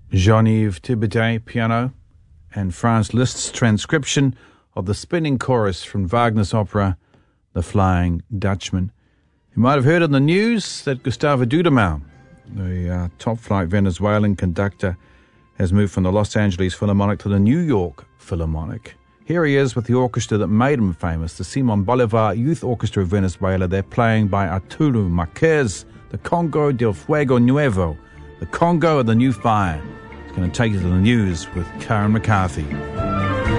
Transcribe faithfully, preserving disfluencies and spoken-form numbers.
Jean-Yves Thibaudet, piano, and Franz Liszt's transcription of the spinning chorus from Wagner's opera, The Flying Dutchman. You might have heard in the news that Gustavo Dudamel, the uh, top-flight Venezuelan conductor, has moved from the Los Angeles Philharmonic to the New York Philharmonic. Here he is with the orchestra that made him famous, the Simon Bolivar Youth Orchestra of Venezuela. They're playing by Arturo Marquez, the Congo del Fuego Nuevo, the Congo of the New Fire. It's going to take you to the news with Karen McCarthy.